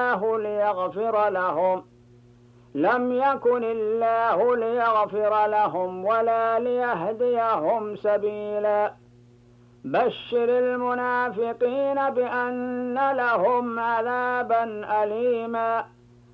الله ليغفر لهم ولا ليهديهم سبيلا بشر المنافقين بأن لهم عذابا أليما